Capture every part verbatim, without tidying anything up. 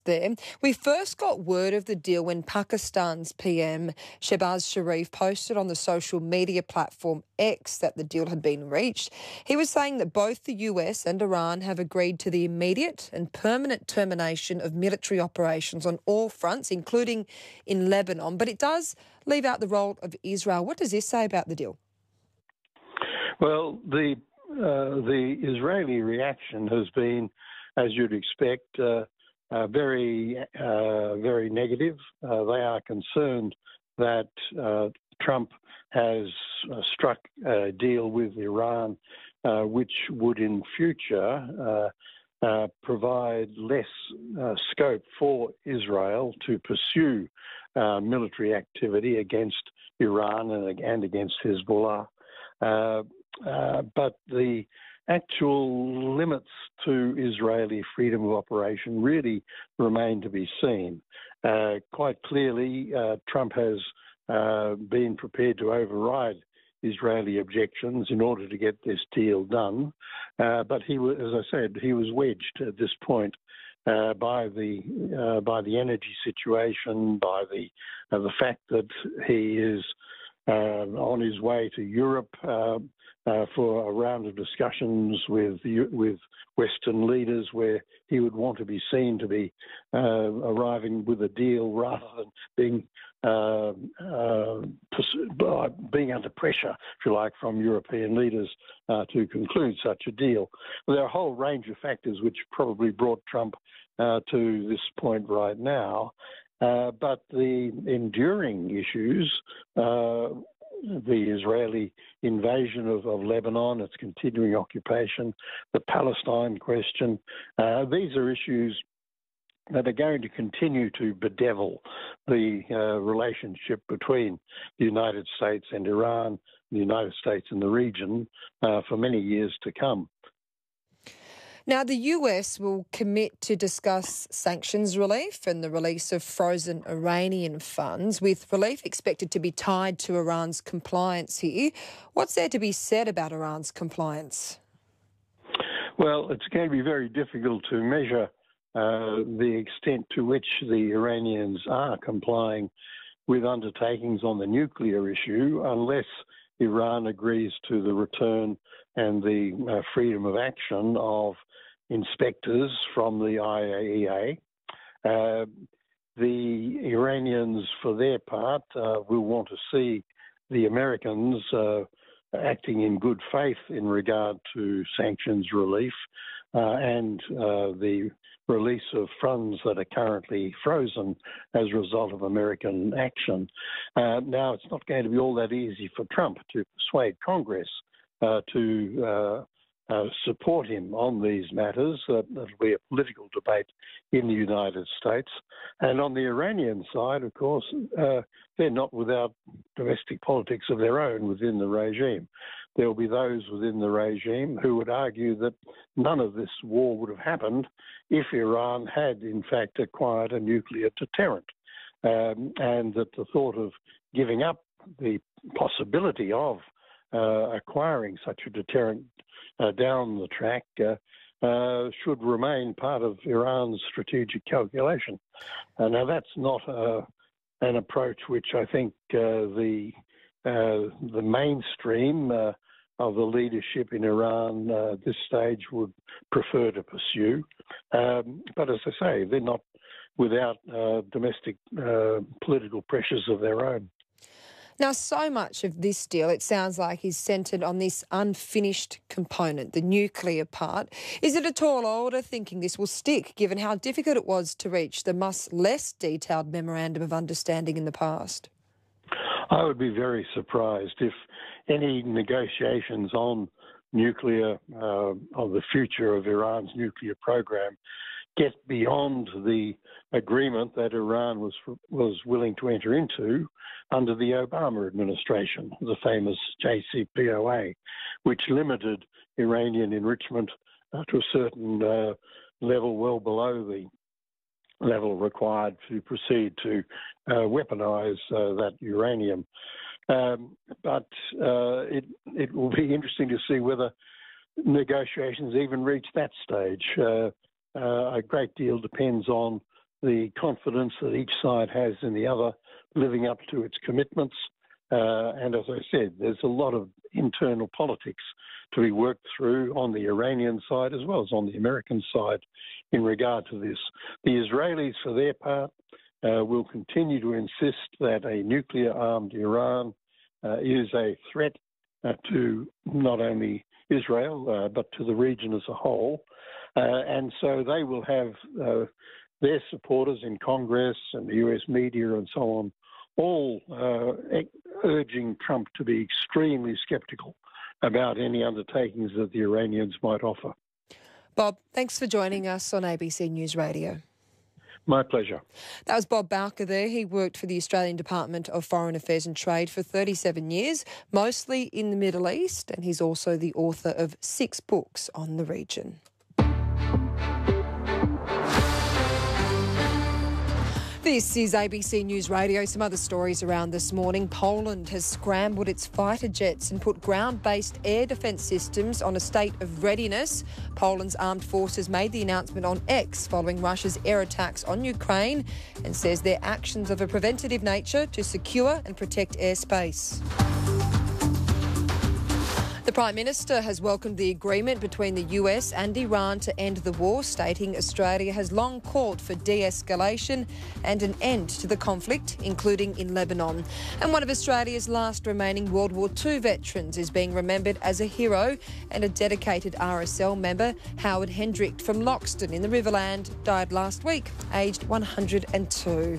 there. We first got word of the deal when Pakistan's P M Shehbaz Sharif posted on the social media platform X that the deal had been reached. He was saying that both the U S and Iran have agreed to the immediate and permanent termination of military operations on all fronts, including in Lebanon. But it does leave out the role of Israel. What does this say about the deal? Well, the uh, the Israeli reaction has been, as you'd expect, uh, uh, very, uh, very negative. Uh, they are concerned that uh, Trump has uh, struck a deal with Iran, uh, which would in future uh, uh, provide less uh, scope for Israel to pursue uh, military activity against Iran and, and against Hezbollah. Uh, Uh, but the actual limits to Israeli freedom of operation really remain to be seen. Uh, quite clearly, uh, Trump has uh, been prepared to override Israeli objections in order to get this deal done. Uh, but he was, as I said, he was wedged at this point uh, by the uh, by the energy situation, by the uh, the fact that he is uh, on his way to Europe. Uh, Uh, for a round of discussions with with Western leaders, where he would want to be seen to be uh, arriving with a deal rather than being uh, uh, being under pressure, if you like, from European leaders uh, to conclude such a deal. Well, there are a whole range of factors which probably brought Trump uh, to this point right now, uh, but the enduring issues. Uh, The Israeli invasion of, of Lebanon, its continuing occupation, the Palestine question. Uh, these are issues that are going to continue to bedevil the uh, relationship between the United States and Iran, the United States and the region uh, for many years to come. Now, the U S will commit to discuss sanctions relief and the release of frozen Iranian funds, with relief expected to be tied to Iran's compliance here. What's there to be said about Iran's compliance? Well, it's going to be very difficult to measure uh, the extent to which the Iranians are complying with undertakings on the nuclear issue, unless Iran agrees to the return and the uh, freedom of action of inspectors from the I A E A. Uh, the Iranians, for their part, uh, will want to see the Americans uh, acting in good faith in regard to sanctions relief uh, and uh, the release of funds that are currently frozen as a result of American action. Uh, now, it's not going to be all that easy for Trump to persuade Congress uh, to uh, uh, support him on these matters. Uh, that'll be a political debate in the United States. And on the Iranian side, of course, uh, they're not without domestic politics of their own within the regime. There will be those within the regime who would argue that none of this war would have happened if Iran had, in fact, acquired a nuclear deterrent, um, and that the thought of giving up the possibility of uh, acquiring such a deterrent uh, down the track uh, uh, should remain part of Iran's strategic calculation. Uh, now, that's not uh, an approach which I think uh, the uh, the mainstream uh, of the leadership in Iran uh, at this stage would prefer to pursue. Um, but as I say, they're not without uh, domestic uh, political pressures of their own. Now, so much of this deal, it sounds like, is centred on this unfinished component, the nuclear part. Is it at all older thinking this will stick, given how difficult it was to reach the much less detailed memorandum of understanding in the past? I would be very surprised if any negotiations on nuclear, uh, of the future of Iran's nuclear program, get beyond the agreement that Iran was was willing to enter into under the Obama administration, the famous J C P O A, which limited Iranian enrichment uh, to a certain uh, level well below the level required to proceed to uh, weaponize uh, that uranium. Um, but uh, it it will be interesting to see whether negotiations even reach that stage. Uh, Uh, a great deal depends on the confidence that each side has in the other living up to its commitments. Uh, and as I said, there's a lot of internal politics to be worked through on the Iranian side as well as on the American side in regard to this. The Israelis, for their part, uh, will continue to insist that a nuclear-armed Iran uh, is a threat uh, to not only Israel, uh, but to the region as a whole. Uh, and so they will have uh, their supporters in Congress and the U S media and so on, all uh, urging Trump to be extremely sceptical about any undertakings that the Iranians might offer. Bob, thanks for joining us on A B C News Radio. My pleasure. That was Bob Bowker there. He worked for the Australian Department of Foreign Affairs and Trade for thirty-seven years, mostly in the Middle East, and he's also the author of six books on the region. This is A B C News Radio. Some other stories around this morning. Poland has scrambled its fighter jets and put ground-based air defence systems on a state of readiness. Poland's armed forces made the announcement on X following Russia's air attacks on Ukraine and says their actions of a preventative nature to secure and protect airspace. The Prime Minister has welcomed the agreement between the U S and Iran to end the war, stating Australia has long called for de-escalation and an end to the conflict, including in Lebanon. And one of Australia's last remaining World War Two veterans is being remembered as a hero, and a dedicated R S L member, Howard Hendrick from Loxton in the Riverland, died last week, aged one hundred and two.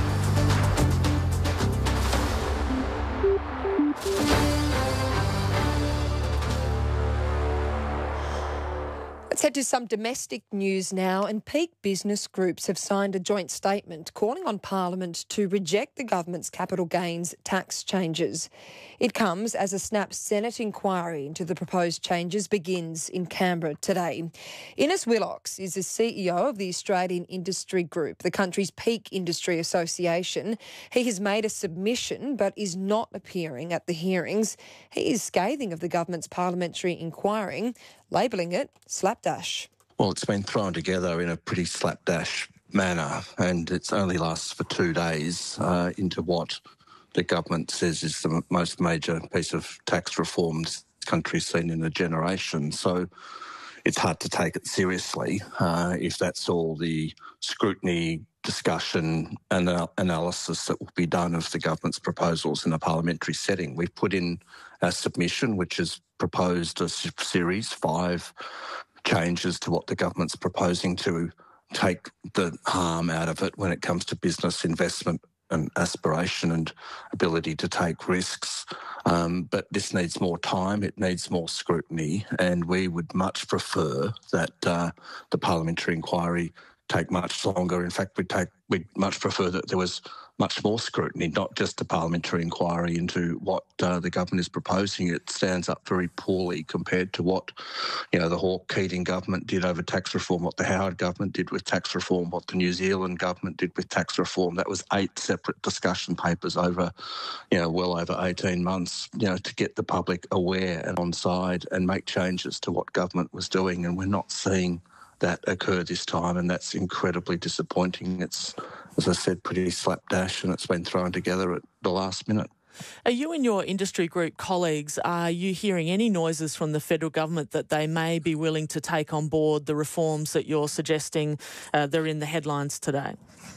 Let's head to some domestic news now, and peak business groups have signed a joint statement calling on Parliament to reject the government's capital gains tax changes. It comes as a snap Senate inquiry into the proposed changes begins in Canberra today. Innes Willox is the C E O of the Australian Industry Group, the country's peak industry association. He has made a submission but is not appearing at the hearings. He is scathing of the government's parliamentary inquiry, labelling it slapdash. Well, it's been thrown together in a pretty slapdash manner, and it's only lasts for two days uh, into what the government says is the most major piece of tax reform this country's seen in a generation. So it's hard to take it seriously uh, if that's all the scrutiny, discussion and uh, analysis that will be done of the government's proposals in a parliamentary setting. We've put in a submission which has proposed a series, five changes to what the government's proposing to take the harm out of it when it comes to business investment and aspiration and ability to take risks. Um, but this needs more time, it needs more scrutiny, and we would much prefer that uh, the parliamentary inquiry take much longer. In fact, we'd, take, we'd much prefer that there was much more scrutiny, not just a parliamentary inquiry into what uh, the government is proposing. It stands up very poorly compared to what, you know, the Hawke-Keating government did over tax reform, what the Howard government did with tax reform, what the New Zealand government did with tax reform. That was eight separate discussion papers over, you know, well over eighteen months, you know, to get the public aware and on side and make changes to what government was doing. And we're not seeing that occur this time, and that's incredibly disappointing. It's, as I said, pretty slapdash, and it's been thrown together at the last minute. Are you and your industry group colleagues, are you hearing any noises from the federal government that they may be willing to take on board the reforms that you're suggesting uh, they're in the headlines today?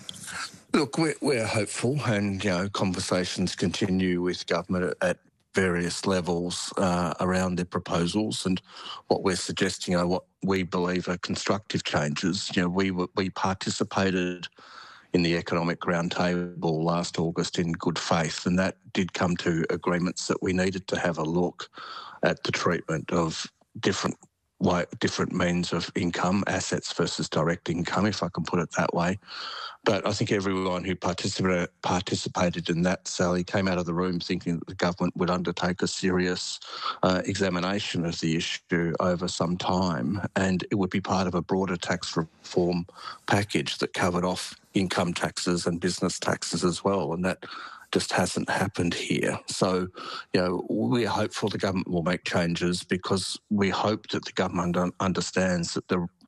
Look, we're, we're hopeful, and, you know, conversations continue with government at, at various levels uh, around their proposals, and what we're suggesting are what we believe are constructive changes. You know, we we participated in the Economic Roundtable last August in good faith, and that did come to agreements that we needed to have a look at the treatment of different way, different means of income, assets versus direct income, if I can put it that way. But I think everyone who participated participated in that, Sally, came out of the room thinking that the government would undertake a serious uh, examination of the issue over some time, and it would be part of a broader tax reform package that covered off income taxes and business taxes as well, and that just hasn't happened here. So, you know, we're hopeful the government will make changes because we hope that the government un- understands that the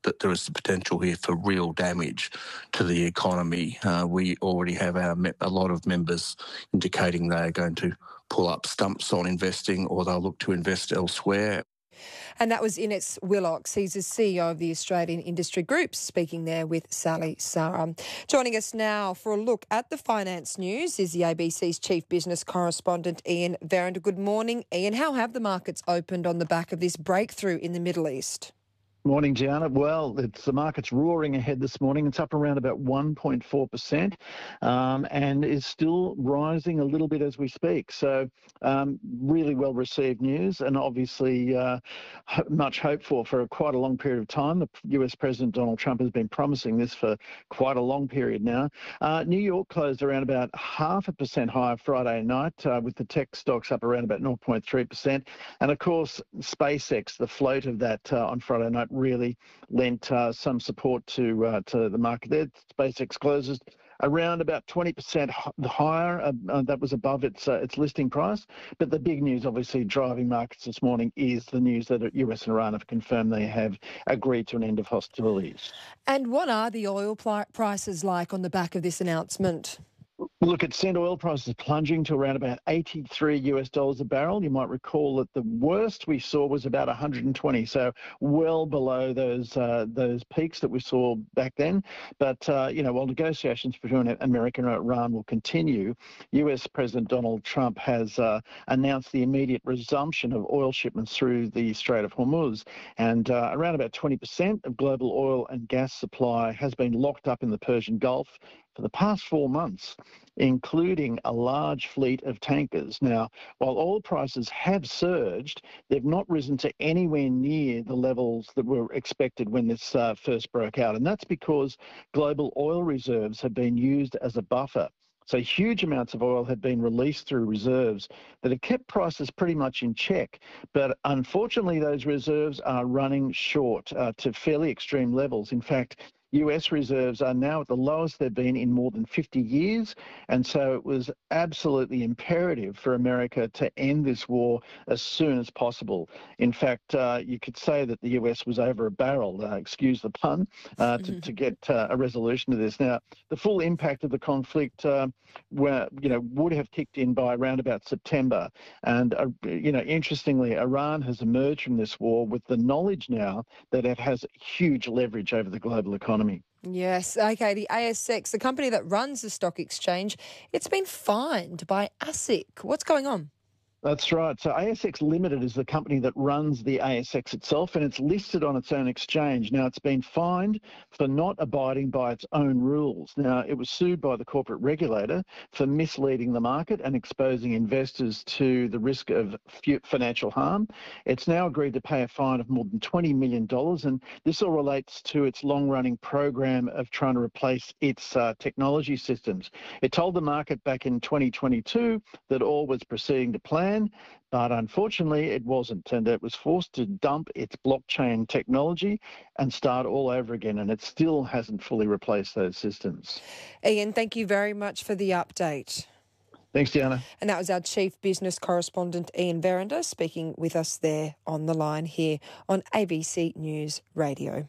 that there is the potential here for real damage to the economy. Uh, we already have our me- a lot of members indicating they are going to pull up stumps on investing, or they'll look to invest elsewhere. And that was Ines Willox. He's the C E O of the Australian Industry Group, speaking there with Sally Sarah. Joining us now for a look at the finance news is the A B C's Chief Business Correspondent, Ian Verrinder. Good morning, Ian. How have the markets opened on the back of this breakthrough in the Middle East? Morning, Gianna. Well, it's the market's roaring ahead this morning. It's up around about one point four percent um, and is still rising a little bit as we speak. So um, really well received news, and obviously uh, much hoped for for quite a long period of time. The U S President Donald Trump has been promising this for quite a long period now. Uh, New York closed around about half a percent higher Friday night uh, with the tech stocks up around about zero point three percent. And of course, SpaceX, the float of that uh, on Friday night, really lent uh, some support to uh, to the market there. SpaceX closes around about twenty percent higher. Uh, uh, that was above its uh, its listing price. But the big news, obviously, driving markets this morning is the news that U S and Iran have confirmed they have agreed to an end of hostilities. And what are the oil pl- prices like on the back of this announcement? Look, at sent oil prices plunging to around about eighty-three U S dollars a barrel. You might recall that the worst we saw was about one hundred twenty, so well below those uh, those peaks that we saw back then. But, uh, you know, while negotiations between America and Iran will continue, U S President Donald Trump has uh, announced the immediate resumption of oil shipments through the Strait of Hormuz. And uh, around about twenty percent of global oil and gas supply has been locked up in the Persian Gulf for the past four months, including a large fleet of tankers. Now, while oil prices have surged, they've not risen to anywhere near the levels that were expected when this uh, first broke out. And that's because global oil reserves have been used as a buffer. So huge amounts of oil have been released through reserves that have kept prices pretty much in check. But unfortunately, those reserves are running short uh, to fairly extreme levels. In fact, U S reserves are now at the lowest they've been in more than fifty years. And so it was absolutely imperative for America to end this war as soon as possible. In fact, uh, you could say that the U S was over a barrel, uh, excuse the pun, uh, to, to get uh, a resolution to this. Now, the full impact of the conflict uh, were, you know, would have kicked in by around about September. And, uh, you know, interestingly, Iran has emerged from this war with the knowledge now that it has huge leverage over the global economy. Yes, okay, the A S X, the company that runs the stock exchange, it's been fined by ASIC. What's going on? That's right. So A S X Limited is the company that runs the A S X itself, and it's listed on its own exchange. Now, it's been fined for not abiding by its own rules. Now, it was sued by the corporate regulator for misleading the market and exposing investors to the risk of financial harm. It's now agreed to pay a fine of more than twenty million dollars, and this all relates to its long-running program of trying to replace its uh, technology systems. It told the market back in twenty twenty-two that all was proceeding to plan, but unfortunately it wasn't, and it was forced to dump its blockchain technology and start all over again, and it still hasn't fully replaced those systems. Ian, thank you very much for the update. Thanks, Diana. And that was our Chief Business Correspondent, Ian Verrinder, speaking with us there on the line here on A B C News Radio.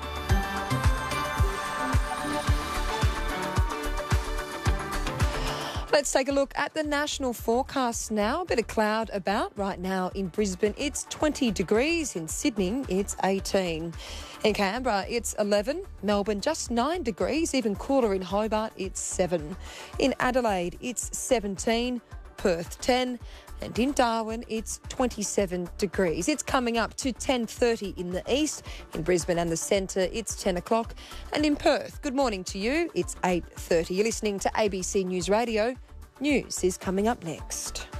Let's take a look at the national forecast now. A bit of cloud about right now in Brisbane. It's twenty degrees. In Sydney, it's eighteen. In Canberra, it's eleven. Melbourne, just nine degrees. Even cooler in Hobart, it's seven. In Adelaide, it's seventeen. Perth, ten. And in Darwin, it's twenty-seven degrees. It's coming up to ten thirty in the east. In Brisbane and the centre, it's ten o'clock. And in Perth, good morning to you. It's eight thirty. You're listening to A B C News Radio. News is coming up next.